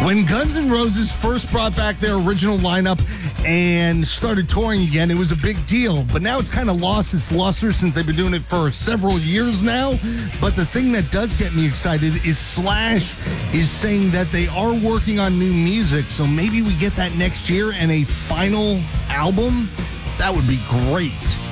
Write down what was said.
When Guns N' Roses first brought back their original lineup and started touring again, it was a big deal. But now it's kind of lost its luster since they've been doing it for several years now. But the thing that does get me excited is Slash is saying that they are working on new music. So maybe we get that next year and a final album. That would be great.